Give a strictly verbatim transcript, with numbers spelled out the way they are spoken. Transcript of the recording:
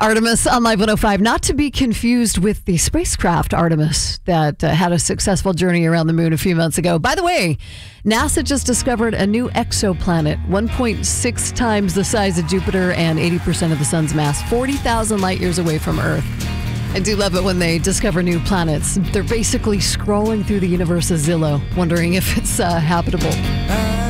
Artemis on Live one oh five, not to be confused with the spacecraft Artemis that uh, had a successful journey around the moon a few months ago. By the way, NASA just discovered a new exoplanet, one point six times the size of Jupiter and eighty percent of the sun's mass, forty thousand light years away from Earth. I do love it when they discover new planets. They're basically scrolling through the universe's Zillow, wondering if it's uh, habitable.